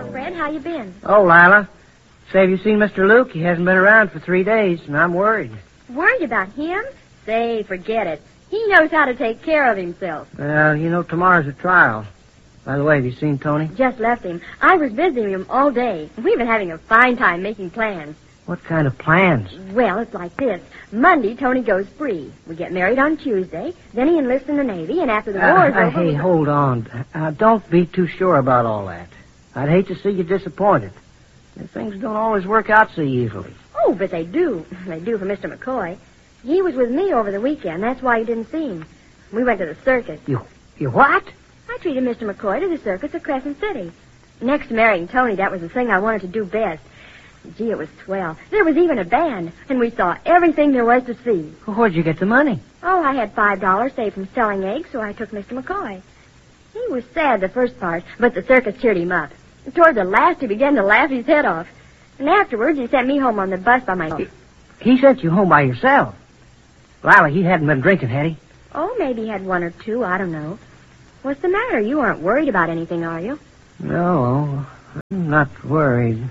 Fred. How you been? Oh, Lila. Say, have you seen Mr. Luke? He hasn't been around for 3 days, and I'm worried. Worried about him? Say, forget it. He knows how to take care of himself. Well, tomorrow's a trial. By the way, have you seen Tony? Just left him. I was visiting him all day. We've been having a fine time making plans. What kind of plans? Well, it's like this. Monday, Tony goes free. We get married on Tuesday. Then he enlists in the Navy, and after the war's over... Hey, hold on. Don't be too sure about all that. I'd hate to see you disappointed. Things don't always work out so easily. Oh, but they do. They do for Mr. McCoy. He was with me over the weekend. That's why you didn't see him. We went to the circus. You what? I treated Mr. McCoy to the circus at Crescent City. Next to marrying Tony, that was the thing I wanted to do best. Gee, it was swell. There was even a band, and we saw everything there was to see. Well, where'd you get the money? Oh, I had $5 saved from selling eggs, so I took Mr. McCoy. He was sad the first part, but the circus cheered him up. Toward the last, he began to laugh his head off. And afterwards, he sent me home on the bus by myself. He sent you home by yourself? Lila, he hadn't been drinking, had he? Oh, maybe he had 1 or 2, I don't know. What's the matter? You aren't worried about anything, are you? No, I'm not worried.